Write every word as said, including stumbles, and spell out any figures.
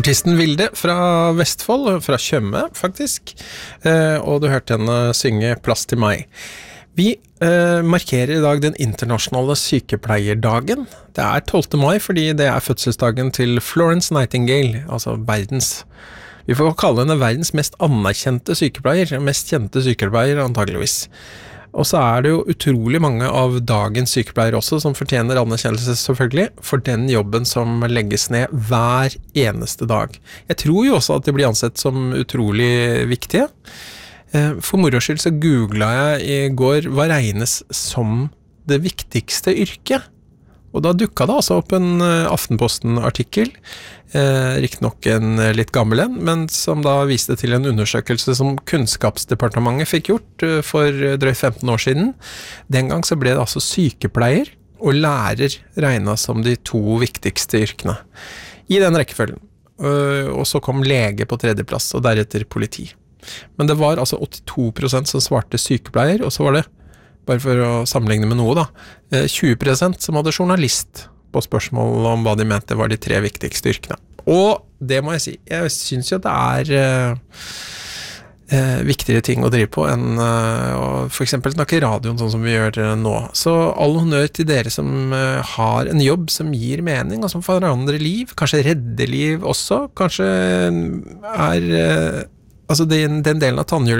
Artisten Vilde fra Vestfold, fra Tjøme faktisk, eh, og du hørte henne synge Plass til meg. Vi eh, markerer i dag den internasjonale sykepleierdagen. Det er tolvte mai fordi det er fødselsdagen til Florence Nightingale, altså verdens, vi får kalle henne verdens mest anerkjente sykepleier, mest kjente sykepleier antageligvis. Og så er det jo utrolig mange av dagens sykepleiere også som fortjener anerkjennelse selvfølgelig for den jobben som legges ned hver eneste dag. Jeg tror jo også at de blir ansett som utrolig viktige. For moro skyld så googlet jeg i går hva regnes som det viktigste yrket. Og da dukket det altså opp en Aftenposten-artikkel, eh, riktig nok en litt gammel en, men som da viste til en undersøkelse som Kunnskapsdepartementet fikk gjort for drøyt femten år siden. Den gang så ble det altså sykepleier og lærer regnet som de to viktigste yrkene. I den rekkefølgen. Og så kom lege på tredjeplass, og deretter politi. Men det var altså åttito prosent som svarte sykepleier, og så var det, bare for å sammenligne med noe da, tjue prosent som hadde journalist på spørsmål om hva de mente var de tre viktigste yrkene. Og det må jeg si, jeg synes jo det er eh, viktigere ting å drive på enn eh, for eksempel snakke i radioen sånn som vi gjør nå. Så all honnør til dere som eh, har en jobb som gir mening og som forandrer liv, kanskje redder liv også, kanskje er eh, altså den, den delen av tannhjulet